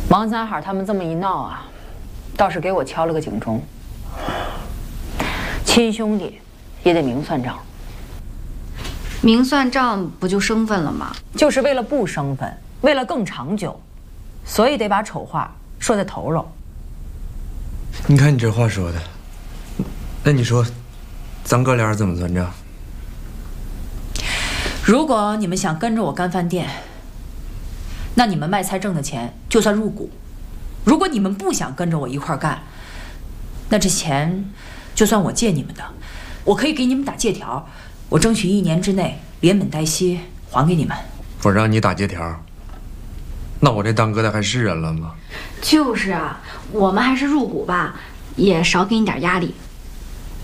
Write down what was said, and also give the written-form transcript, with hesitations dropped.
王三海他们这么一闹啊，倒是给我敲了个警钟。亲兄弟也得明算账。 明算账不就生分了吗？ 就是为了不生分，为了更长久，所以得把丑话说在头喽。 你看你这话说的，那你说，咱哥俩怎么算账？ 如果你们想跟着我干饭店，那你们卖菜挣的钱就算入股；如果你们不想跟着我一块儿干，那这钱就算我借你们的，我可以给你们打借条，我争取1年之内连本带息还给你们。 我让你打借条，那我这当哥的还是人了吗？ 就是啊，我们还是入股吧，也少给你点压力。